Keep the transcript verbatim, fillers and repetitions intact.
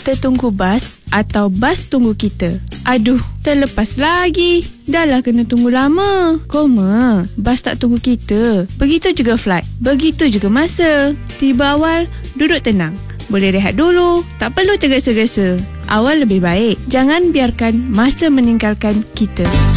Kita tunggu bas atau bas tunggu kita. Aduh, terlepas lagi. Dah lah kena tunggu lama. Koma, bas tak tunggu kita. Begitu juga flight. Begitu juga masa. Tiba awal, duduk tenang. Boleh rehat dulu. Tak perlu tergesa-gesa. Awal lebih baik. Jangan biarkan masa meninggalkan kita.